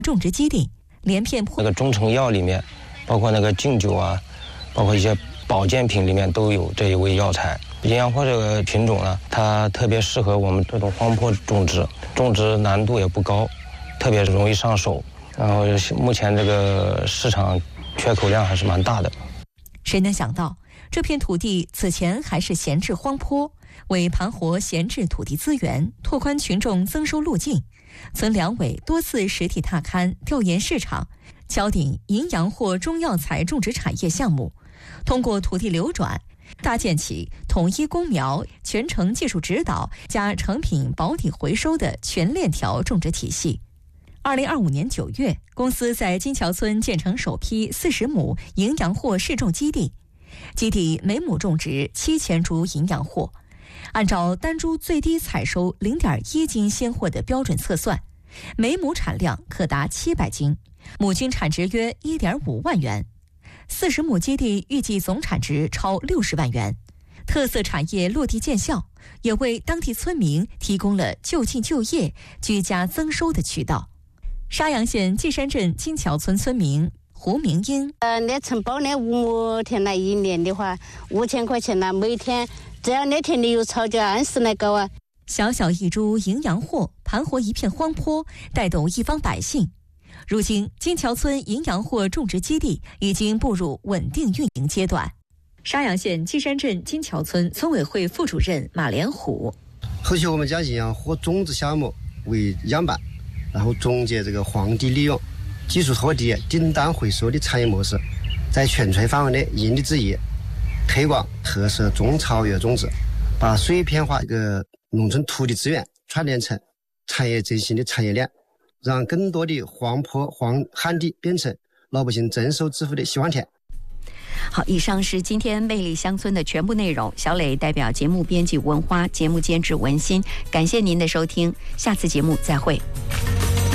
种植基地，连片那个中成药里面，包括那个敬酒啊，包括一些保健品里面都有这一味药材。阴阳货这个品种呢，它特别适合我们这种荒坡种植，种植难度也不高，特别容易上手。然后目前这个市场缺口量还是蛮大的。 谁能想到，这片土地此前还是闲置荒坡，为盘活闲置土地资源，拓宽群众增收路径。曾两委多次实体踏勘调研市场，敲定阴阳货中药材种植产业项目，通过土地流转，搭建起统一供苗、全程技术指导加成品保底回收的全链条种植体系。2025年9月，公司在金桥村建成首批40亩营养货试种基地，基地每亩种植7000株营养货，按照单株最低采收0.1斤鲜货的标准测算，每亩产量可达700斤，亩均产值约1.5万元。40亩基地预计总产值超60万元，特色产业落地见效，也为当地村民提供了就近就业、居家增收的渠道。沙洋县稷山镇金桥村村民胡明英： 那承包那5亩田来1年的话，5000块钱了，每天只要那天你有草就按时来搞啊。 小小一株营养货盘活一片荒坡，带动一方百姓。如今，金桥村营养货种植基地已经步入稳定运营阶段。沙洋县稷山镇金桥村村委会副主任马连虎： 后期我们将营养货种植项目为样板，然后总结这个荒地利用、技术拖地、订单回收的产业模式，在全村范围内因地制宜推广特色中草药种植，把碎片化这个农村土地资源串联成产业振兴的产业链，让更多的荒坡旱地变成老百姓增收致富的希望田。 好，以上是今天魅力乡村的全部内容。小磊代表节目编辑文花，节目监制文心，感谢您的收听，下次节目再会。